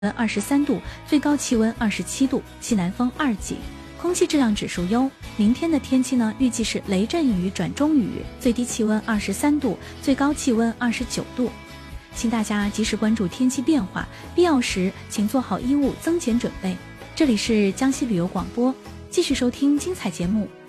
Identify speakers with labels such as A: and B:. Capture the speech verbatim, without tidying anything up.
A: 温二十三度，最高气温二十七度，西南风二级，空气质量指数优。明天的天气呢，预计是雷阵雨转中雨，最低气温二十三度，最高气温二十九度。请大家及时关注天气变化，必要时请做好衣物增减准备。这里是江西旅游广播，继续收听精彩节目。